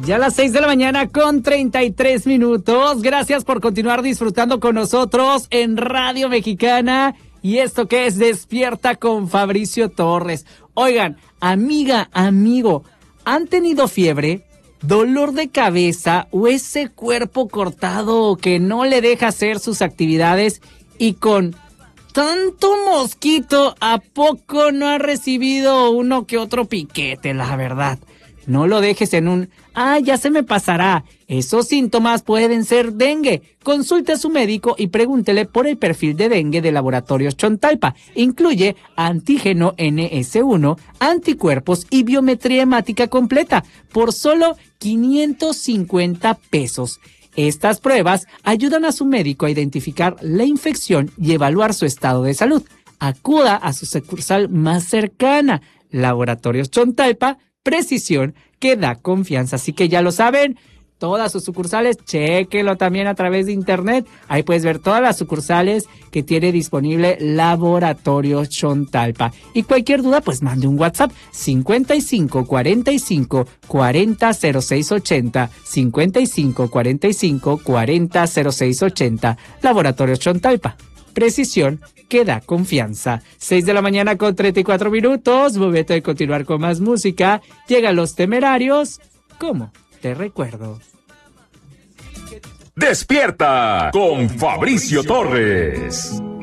Ya a las 6 de la mañana con 33 minutos. Gracias por continuar disfrutando con nosotros en Radio Mexicana. Y esto que es Despierta con Fabricio Torres. Oigan, amiga, amigo, ¿han tenido fiebre, dolor de cabeza o ese cuerpo cortado que no le deja hacer sus actividades y con tanto mosquito, ¿a poco no ha recibido uno que otro piquete, la verdad? No lo dejes en un, ya se me pasará. Esos síntomas pueden ser dengue. Consulte a su médico y pregúntele por el perfil de dengue de Laboratorios Chontalpa. Incluye antígeno NS1, anticuerpos y biometría hemática completa por solo 550 pesos. Estas pruebas ayudan a su médico a identificar la infección y evaluar su estado de salud. Acuda a su sucursal más cercana. Laboratorios Chontalpa, precisión que da confianza. Así que ya lo saben, todas sus sucursales, chéquelo también a través de internet. Ahí puedes ver todas las sucursales que tiene disponible Laboratorios Chontalpa. Y cualquier duda, pues mande un WhatsApp 55 45 40 06 80, 55 45 40 06 80. Laboratorios Chontalpa, precisión que da confianza. 6 de la mañana con 34 minutos. Momento de continuar con más música. Llegan Los Temerarios. ¿Cómo te recuerdo? Despierta con Fabricio Torres.